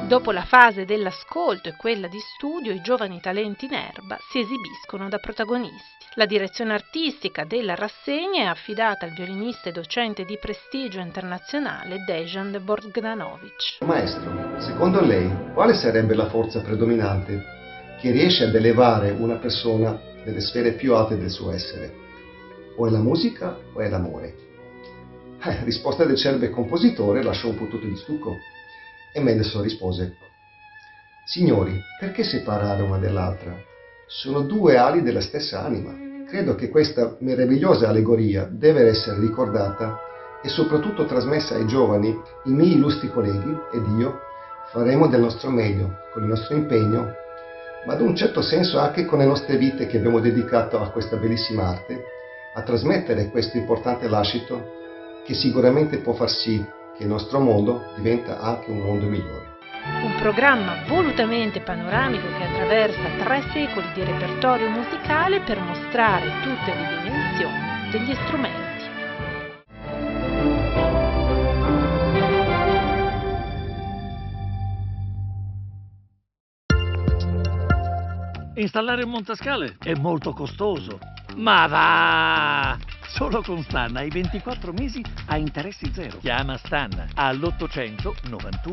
Dopo la fase dell'ascolto e quella di studio, i giovani talenti in erba si esibiscono da protagonisti. La direzione artistica della rassegna è affidata al violinista e docente di prestigio internazionale Dejan Bogdanovic. Maestro, secondo lei, quale sarebbe la forza predominante che riesce ad elevare una persona nelle sfere più alte del suo essere? O è la musica o è l'amore? Risposta del celebre compositore lasciò un po' tutto di stucco. E Mendelssohn rispose: Signori, perché separare una dall'altra? Sono due ali della stessa anima. Credo che questa meravigliosa allegoria deve essere ricordata e soprattutto trasmessa ai giovani. I miei illustri colleghi ed io faremo del nostro meglio con il nostro impegno, ma ad un certo senso anche con le nostre vite che abbiamo dedicato a questa bellissima arte, a trasmettere questo importante lascito che sicuramente può far sì che il nostro mondo diventa anche un mondo migliore. Un programma volutamente panoramico che attraversa 3 secoli di repertorio musicale per mostrare tutte le dimensioni degli strumenti. Installare un montascale è molto costoso. Ma va! Solo con Stan hai 24 mesi a interessi zero. Chiama Stan all'800 91